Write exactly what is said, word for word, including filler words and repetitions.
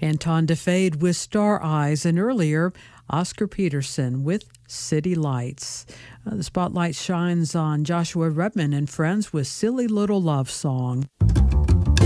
Anton DeFade with Star Eyes, and earlier, Oscar Peterson with City Lights. Uh, the spotlight shines on Joshua Redman and Friends with Silly Little Love Song.